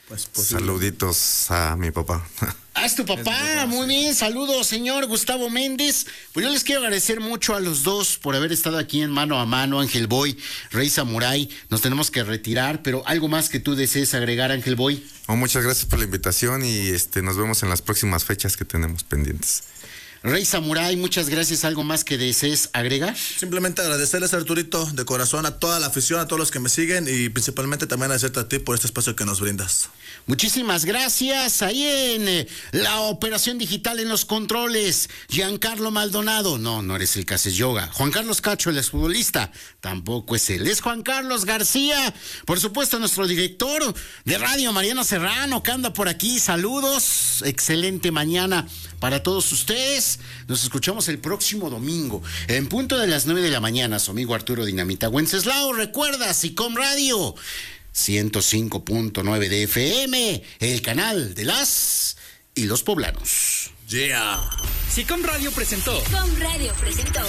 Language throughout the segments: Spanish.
Pues saluditos a mi papá. Ah, es tu papá, muy bien, saludos, señor Gustavo Méndez. Pues yo les quiero agradecer mucho a los dos por haber estado aquí en Mano a Mano, Ángel Boy, Rey Samurai. Nos tenemos que retirar, pero algo más que tú desees agregar, Ángel Boy. Muchas gracias por la invitación y nos vemos en las próximas fechas que tenemos pendientes. Rey Samurai, muchas gracias. ¿Algo más que desees agregar? Simplemente agradecerles, Arturito, de corazón a toda la afición, a todos los que me siguen y principalmente también agradecerte a ti por este espacio que nos brindas. Muchísimas gracias. Ahí en la operación digital en los controles, Giancarlo Maldonado. No eres el que haces yoga. Juan Carlos Cacho, el exfutbolista, tampoco es él. Es Juan Carlos García. Por supuesto, nuestro director de radio, Mariano Serrano, que anda por aquí. Saludos. Excelente mañana para todos ustedes. Nos escuchamos el próximo domingo, en punto de las 9 de la mañana. Su amigo Arturo Dinamita Wenceslao. Recuerda, SICOM Radio 105.9 de FM, el canal de las y los poblanos. Yeah. SICOM Radio presentó. SICOM Radio presentó.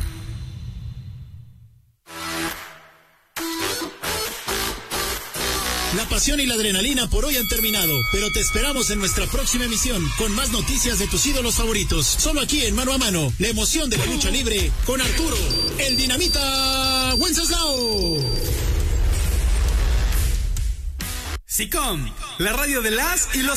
La pasión y la adrenalina por hoy han terminado, pero te esperamos en nuestra próxima emisión con más noticias de tus ídolos favoritos. Solo aquí en Mano a Mano, la emoción de la lucha libre con Arturo, el Dinamita Wenceslao. SICOM, la radio de las y los